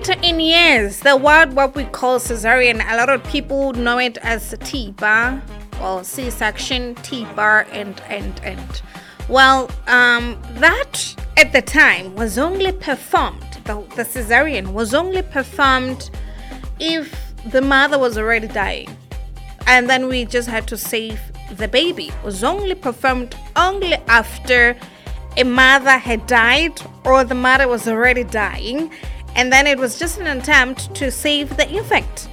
later in years, the word what we call cesarean, a lot of people know it as T-bar, well, C-section, T-bar, and. Well, that at the time was only performed, the cesarean was only performed if the mother was already dying. And then we just had to save the baby. It was only performed only after a mother had died or the mother was already dying. And then it was just an attempt to save the infant.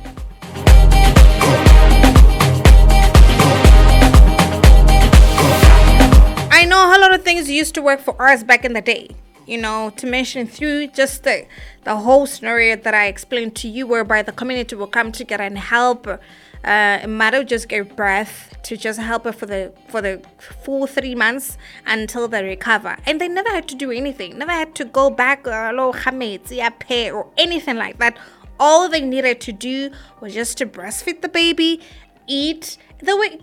I know a lot of things used to work for us back in the day. You know, to mention through just the whole scenario that I explained to you, whereby the community will come together and help a mother just give birth, to just help her for the full 3 months until they recover. And they never had to do anything, never had to go back or anything like that. All they needed to do was just to breastfeed the baby, eat the way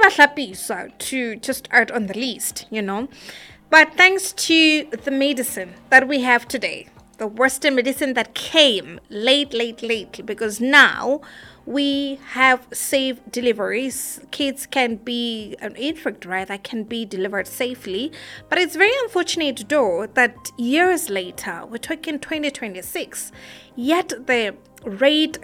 to just start on the least, you know. But thanks to the medicine that we have today, the Western medicine that came late, because now we have safe deliveries. Kids can be, an infant rather, can be delivered safely. But it's very unfortunate though that years later, we're talking 2026, yet the rate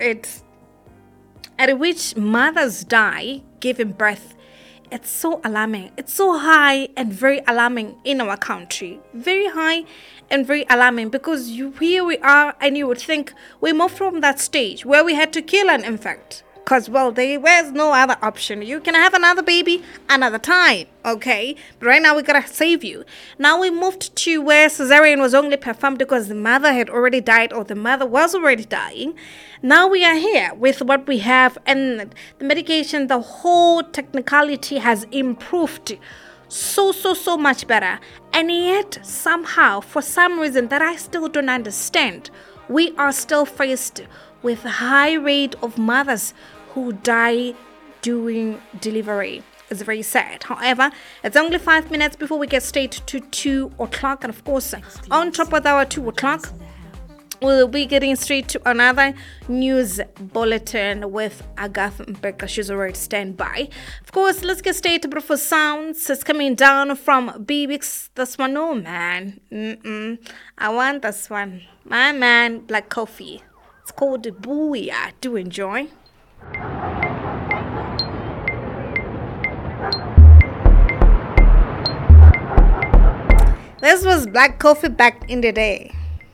at which mothers die giving birth, it's so alarming. It's so high and very alarming in our country. Very high and very alarming, because here we are and you would think we moved from that stage where we had to kill an infant. Because, well, there was no other option. You can have another baby another time, okay? But right now we gotta save you. Now we moved to where cesarean was only performed because the mother had already died or the mother was already dying. Now we are here with what we have, and the medication, the whole technicality has improved so much better. And yet somehow, for some reason that I still don't understand, we are still faced with a high rate of mothers who die during delivery. It's very sad. However, it's only 5 minutes before we get straight to 2 o'clock. And of course, on top of our 2 o'clock, we'll be getting straight to another news bulletin with Agatha Mbeka. She's already standby. Of course, let's get straight to beautiful sounds. It's coming down from BBX. This one, oh man. I want this one. My man, Black Coffee. It's called Booyah. Do enjoy. This was Black Coffee back in the day.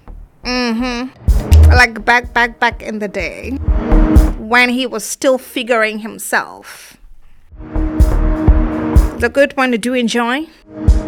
Like back in the day, when he was still figuring himself. The good one to do enjoy.